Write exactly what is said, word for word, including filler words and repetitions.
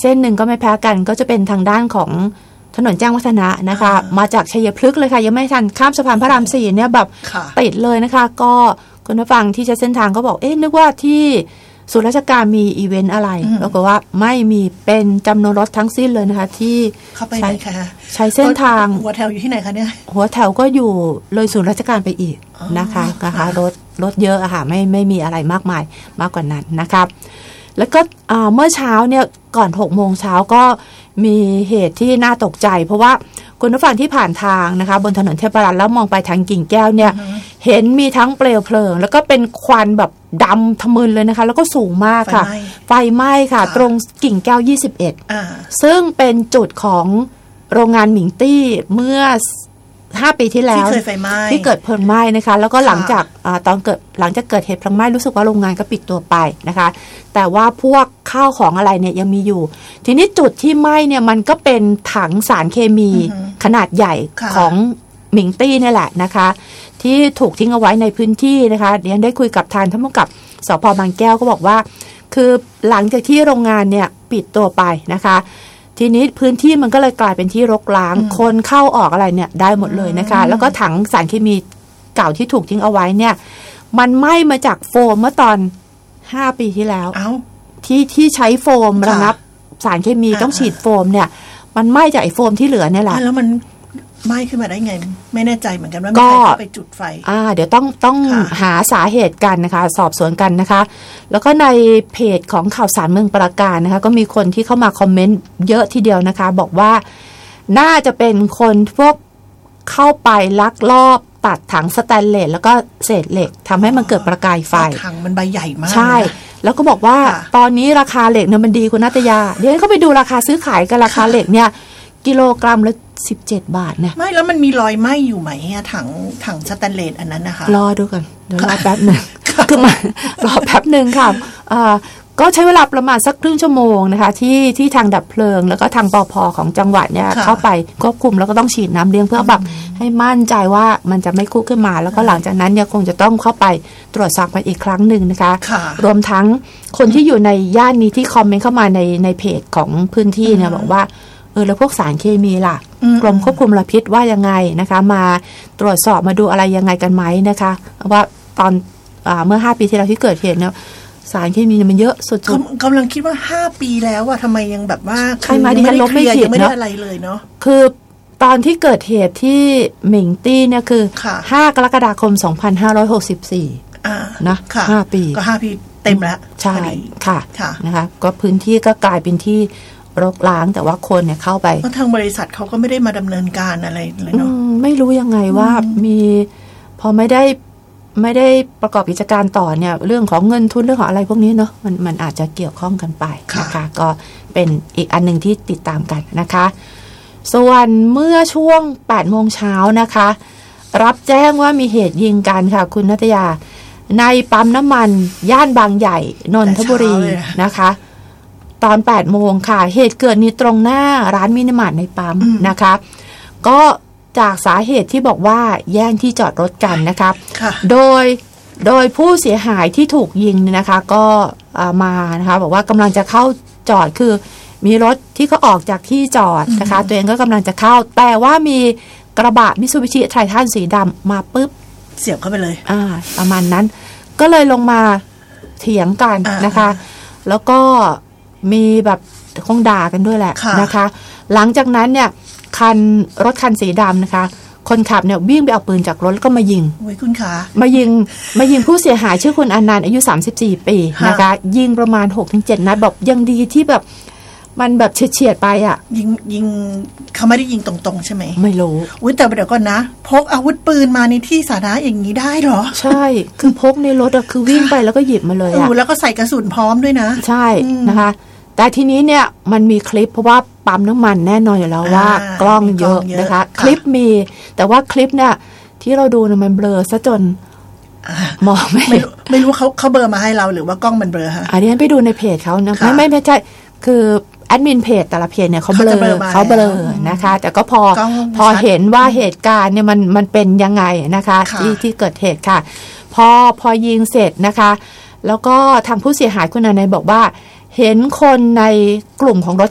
เส้นหนึ่งก็ไม่แพ้กันก็จะเป็นทางด้านของถนนแจ้งวัฒนะนะคะมาจากชัยพฤกษ์เลยค่ะยังไม่ทันข้ามสะพานพระรามสี่เนี่ยแบบติดเลยนะคะก็คุณผู้ฟังที่ใช้เส้นทางก็บอกเอ๊ะนึกว่าที่ศูนย์ราชการมีอีเวนต์อะไรแล้วก็ว่าไม่มีเป็นจำนวนรถทั้งสิ้นเลยนะคะที่ใช้ใช้เส้นทางหัวแถวอยู่ที่ไหนคะเนี่ยหัวแถวก็อยู่เลยศูนย์ราชการไปอีกนะคะนะคะรถรถเยอะอะค่ะไม่ไม่มีอะไรมากมายมากกว่านั้นนะครับแล้วก็เมื่อเช้าเนี่ยก่อนหกโมงเช้าก็มีเหตุที่น่าตกใจเพราะว่าคุณผู้ฟังที่ผ่านทางนะคะบนถนนเทพรัตน์แล้วมองไปทางกิ่งแก้วเนี่ย uh-huh. เห็นมีทั้งเปลวเพลิงแล้วก็เป็นควันแบบดำทะมึนเลยนะคะแล้วก็สูงมากค่ะไฟไหม้ค่ะ uh-huh. ตรงกิ่งแก้วยี่สิบเอ็ด uh-huh. ซึ่งเป็นจุดของโรงงานหมิงตี้เมื่อห้าปีที่แล้วที่เคยไฟไหม้ที่เกิดเพลิงไหม้นะคะแล้วก็หลังจากตอนเกิดหลังจากเกิดเหตุเพลิงไหม้รู้สึกว่าโรงงานก็ปิดตัวไปนะคะแต่ว่าพวกข้าวของอะไรเนี่ยยังมีอยู่ทีนี้จุดที่ไหม้เนี่ยมันก็เป็นถังสารเคมีขนาดใหญ่ของหมิงตี้นี่แหละนะคะที่ถูกทิ้งเอาไว้ในพื้นที่นะคะเดี๋ยวได้คุยกับทางท่านผู้กำกับสภ.บางแก้วก็บอกว่าคือหลังจากที่โรงงานเนี่ยปิดตัวไปนะคะทีนี้พื้นที่มันก็เลยกลายเป็นที่รกร้างคนเข้าออกอะไรเนี่ยได้หมดเลยนะคะแล้วก็ถังสารเคมีเก่าที่ถูกทิ้งเอาไว้เนี่ยมันไหม้มาจากโฟมเมื่อตอนห้าปีที่แล้วที่ที่ใช้โฟมระงับสารเคมีต้องฉีดโฟมเนี่ยมันไหม้จากไอ้โฟมที่เหลือเนี่ยแหละแล้วมันไหม้ขึ้นมาได้ไงไม่แน่ใจเหมือนกันว่ามีใครเข้าไปจุดไฟอ่าเดี๋ยวต้องต้องหาสาเหตุกันนะคะสอบสวนกันนะคะแล้วก็ในเพจของข่าวสารเมืองปราการนะคะก็มีคนที่เข้ามาคอมเมนต์เยอะทีเดียวนะคะบอกว่าน่าจะเป็นคนพวกเข้าไปลักลอบตัดถังสแตนเลสแล้วก็เศษเหล็กทำให้มันเกิดประกายไฟถังมันใบใหญ่มากใช่แล้วก็บอกว่าตอนนี้ราคาเหล็กเนี่ยมันดีคุณนัตยาเดี๋ยวเขาไปดูราคาซื้อขายกันราคาเหล็กเนี่ยกิโลกรัมละสิบเจ็ดบาทนะไม่แล้วมันมีรอยไหม้อยู่ไหมถังถังสแตนเลสอันนั้นนะคะรอดูกันเดี๋ยวรอแป๊บนึงคือมารอแป๊บนึงค่ะก็ใช้เวลาประมาณสักครึ่งชั่วโมงนะคะที่ที่ทางดับเพลิงแล้วก็ทางปภ.ของจังหวัดเนี่ยเข้าไปควบคุมแล้วก็ต้องฉีดน้ำเลี้ยงเพื่อแบบให้มั่นใจว่ามันจะไม่คุกขึ้นมาแล้วก็หลังจากนั้นเนี่ยคงจะต้องเข้าไปตรวจสอบกันอีกครั้งหนึ่งนะคะรวมทั้งคนที่อยู่ในย่านนี้ที่คอมเมนต์เข้ามาในในเพจของพื้นที่เนี่ยบอกว่าเออแล้วพวกสารเคมีล่ะกรมควบคุมมลพิษว่ายังไงนะคะมาตรวจสอบมาดูอะไรยังไงกันไหมนะคะว่าตอนเมื่อห้าปีที่แล้วที่เกิดเหตุเนี่ยสารเคมีมันเยอะสุดๆกำลังคิดว่าห้าปีแล้วว่าทำไมยังแบบว่าใครมาดิฉันลบไม่ผิดไม่ได้อะไรเลยเนาะคือตอนที่เกิดเหตุที่หมิงตี้เนี่ยคือห้ากรกฎาคมสองพันห้าร้อยหกสิบสี่อ่านะห้าปีก็ห้าปีเต็มแล้วใช่ค่ะนะคะก็พื้นที่ก็กลายเป็นที่รกร้างแต่ว่าคนเนี่ยเข้าไปเพราะทางบริษัทเขาก็ไม่ได้มาดำเนินการอะไรเลยเนาะไม่รู้ยังไงว่ามีพอไม่ได้ไม่ได้ประกอบกิจการต่อเนี่ยเรื่องของเงินทุนเรื่องของอะไรพวกนี้เนาะมันมันอาจจะเกี่ยวข้องกันไปนะคะก็เป็นอีกอันหนึ่งที่ติดตามกันนะคะส่วนเมื่อช่วงแปดโมงเช้านะคะรับแจ้งว่ามีเหตุยิงกันค่ะคุณณัฐยาในปั๊มน้ำมันย่านบางใหญ่นนทบุรีนะคะตอนแปดโมงค่ะเหตุเกิดนี้ตรงหน้าร้านมินิมาร์ทในปั๊มนะคะก็จากสาเหตุที่บอกว่าแย่งที่จอดรถกันนะคะโดยโดยผู้เสียหายที่ถูกยิงเนี่ยนะคะก็มานะคะบอกว่ากำลังจะเข้าจอดคือมีรถที่เขาออกจากที่จอดนะคะตัวเองก็กำลังจะเข้าแต่ว่ามีกระบะมิตซูบิชิไททันสีดำมาปุ๊บเสียบเข้าไปเลยอ่าประมาณนั้นก็เลยลงมาเถียงกันนะคะแล้วก็มีแบบคงด่ากันด้วยแหละนะคะหลังจากนั้นเนี่ยคันรถคันสีดำนะคะคนขับเนี่ยวิ่งไปเอาปืนจากรถแล้วก็มายิงโอ้ยคุณขามายิงมายิงผู้เสียหายชื่อคุณอนันต์อายุสามสิบสี่ปีนะคะยิงประมาณ หกถึงเจ็ด นัดแบบยังดีที่แบบมันแบบเฉียดๆไปอ่ะยิงยิงเขาไม่ได้ยิงตรงๆใช่ไหมไม่รู้อุ้ยแต่เดี๋ยวก่อนนะพกอาวุธปืนมาในที่สาธารณะอย่างนี้ได้หรอใช่คือพกในรถอะคือวิ่งไปแล้วก็หยิบมาเลยอะแล้วก็ใส่กระสุนพร้อมด้วยนะใช่นะคะแต่ทีนี้เนี่ยมันมีคลิปเพราะว่าปั๊มน้ำมันแน่นอนอยู่แล้วว่ากล้องเยอะนะคะคลิปมีแต่ว่าคลิปเนี่ยที่เราดูเนี่ยมันเบลอซะจนมองไม่ไม่รู้เขาเขาเบลอมาให้เราหรือว่ากล้องมันเบลอคะอันนี้ไปดูในเพจเขานะไม่ไม่ไม่ใช่คือแอดมินเพจแต่ละเพจเนี่ยเขาเบลอเขาเบลอนะคะแต่ก็พอพอเห็นว่าเหตุการณ์เนี่ยมันมันเป็นยังไงนะคะที่ที่เกิดเหตุค่ะพอพอยิงเสร็จนะคะแล้วก็ทางผู้เสียหายคุณอนันต์บอกว่าเห็นคนในกลุ่มของรถ